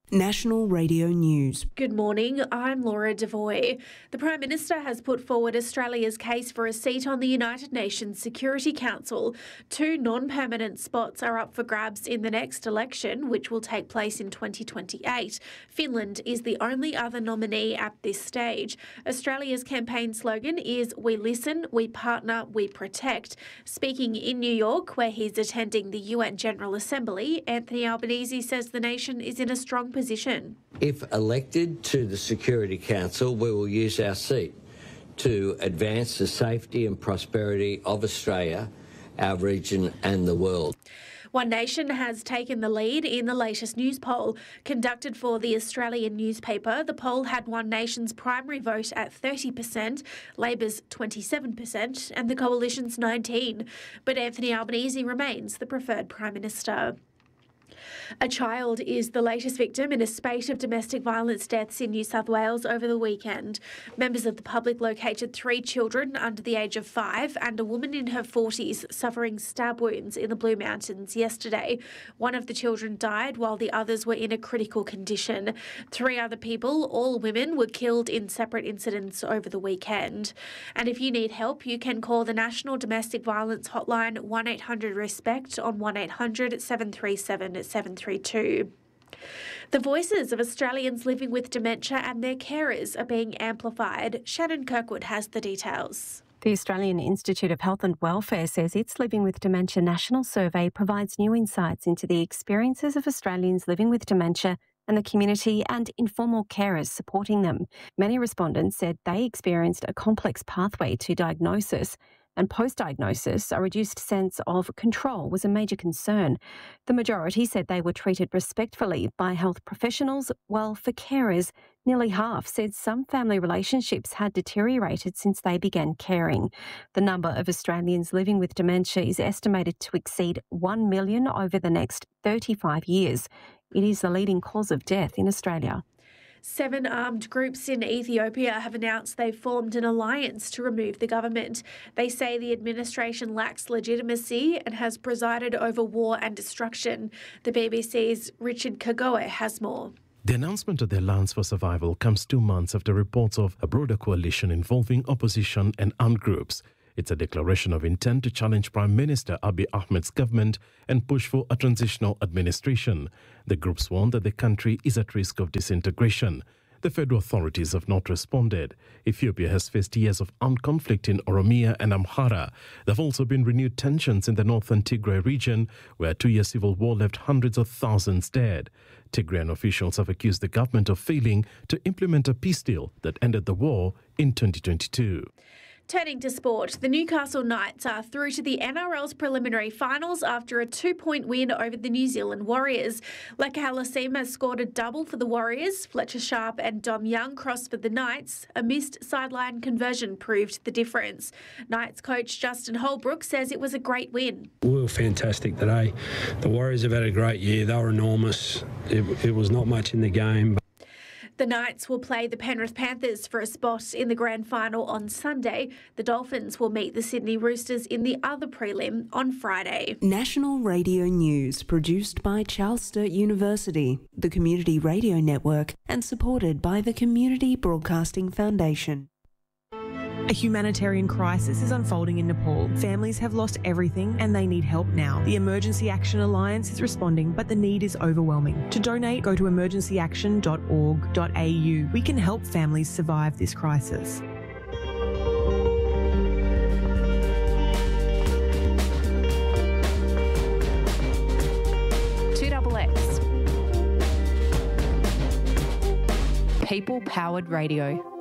National Radio News. Good morning, I'm Laura Devoy. The Prime Minister has put forward Australia's case for a seat on the United Nations Security Council. 2 non-permanent spots are up for grabs in the next election, which will take place in 2028. Finland is the only other nominee at this stage. Australia's campaign slogan is "We listen, we partner, we protect." Speaking in New York, where he's attending the UN General Assembly, Anthony Albanese says the nation is in a strong position. If elected to the Security Council, we will use our seat to advance the safety and prosperity of Australia, our region and the world. One Nation has taken the lead in the latest news poll. Conducted for the Australian newspaper, the poll had One Nation's primary vote at 30%, Labor's 27% and the Coalition's 19%. But Anthony Albanese remains the preferred Prime Minister. A child is the latest victim in a spate of domestic violence deaths in New South Wales over the weekend. Members of the public located 3 children under the age of 5 and a woman in her 40s suffering stab wounds in the Blue Mountains yesterday. One of the children died while the others were in a critical condition. 3 other people, all women, were killed in separate incidents over the weekend. And if you need help, you can call the National Domestic Violence Hotline 1-800-RESPECT on 1-800-737-732. The voices of Australians living with dementia and their carers are being amplified. Shannon Kirkwood has the details. The Australian Institute of Health and Welfare says its Living with Dementia National Survey provides new insights into the experiences of Australians living with dementia and the community and informal carers supporting them. Many respondents said they experienced a complex pathway to diagnosis, and post-diagnosis, a reduced sense of control was a major concern. The majority said they were treated respectfully by health professionals, while for carers, nearly half said some family relationships had deteriorated since they began caring. The number of Australians living with dementia is estimated to exceed 1 million over the next 35 years. It is the leading cause of death in Australia. 7 armed groups in Ethiopia have announced they've formed an alliance to remove the government. They say the administration lacks legitimacy and has presided over war and destruction. The BBC's Richard Kagoe has more. The announcement of the Alliance for Survival comes 2 months after reports of a broader coalition involving opposition and armed groups. It's a declaration of intent to challenge Prime Minister Abiy Ahmed's government and push for a transitional administration. The groups warn that the country is at risk of disintegration. The federal authorities have not responded. Ethiopia has faced years of armed conflict in Oromia and Amhara. There have also been renewed tensions in the northern Tigray region, where a 2-year civil war left hundreds of thousands dead. Tigrayan officials have accused the government of failing to implement a peace deal that ended the war in 2022. Turning to sport, the Newcastle Knights are through to the NRL's preliminary finals after a 2-point win over the New Zealand Warriors. Leka Halasima scored a double for the Warriors. Fletcher Sharp and Dom Young crossed for the Knights. A missed sideline conversion proved the difference. Knights coach Justin Holbrook says it was a great win. We were fantastic today. The Warriors have had a great year. They were enormous. It was not much in the game. The Knights will play the Penrith Panthers for a spot in the grand final on Sunday. The Dolphins will meet the Sydney Roosters in the other prelim on Friday. National Radio News, produced by Charles Sturt University, the Community Radio Network, and supported by the Community Broadcasting Foundation. A humanitarian crisis is unfolding in Nepal. Families have lost everything and they need help now. The Emergency Action Alliance is responding, but the need is overwhelming. To donate, go to emergencyaction.org.au. We can help families survive this crisis. People Powered Radio.